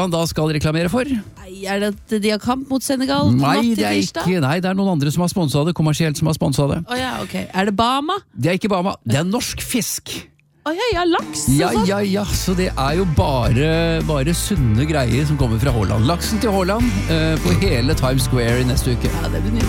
han da skal reklamere for? Nei, er det at de har kamp mot Senegal? Nei, det er noen andre som har sponset det, kommersielt som har sponset det. Ok. Er det Bama? Det er ikke Bama, det er norsk fisk. Ja, laks og sånn. Ja, så det er jo bare sunne greier som kommer fra Holland. Laksen til Holland på hele Times Square i neste uke. Ja, det blir nydelig.